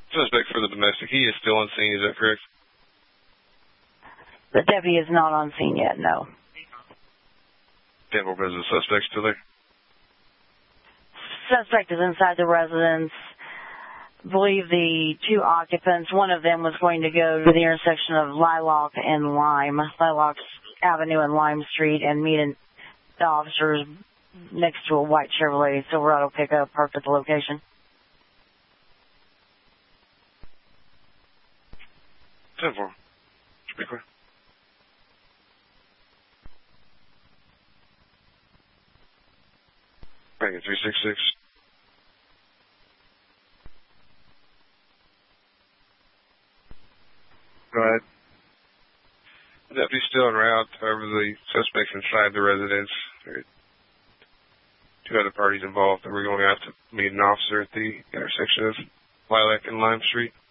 Suspect for the domestic. He is still on scene, is that correct? The deputy is not on scene yet, no. Denver, is the suspect still there? Suspect is inside the residence. I believe the two occupants, one of them was going to go to the intersection of Lilac and Lime, Lilac Avenue and Lime Street, and meet the officers next to a white Chevrolet Silverado pickup parked at the location. 10-4. Be clear. Banging 366. Go ahead. The deputy's still en route. However, the suspect's inside the residence. There are two other parties involved, and we're going out to meet an officer at the intersection of Lilac and Lime Street.